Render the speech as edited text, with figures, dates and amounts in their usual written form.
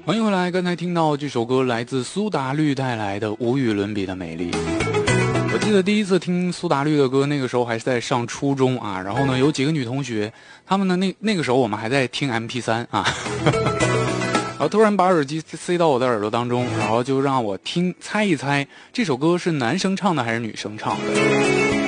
欢迎回来，刚才听到这首歌来自苏打绿带来的无与伦比的美丽。我记得第一次听苏打绿的歌，那个时候还是在上初中啊，然后呢有几个女同学，她们呢那个时候我们还在听 MP3 啊，然后突然把耳机塞到我的耳朵当中，然后就让我猜一猜这首歌是男生唱的还是女生唱的。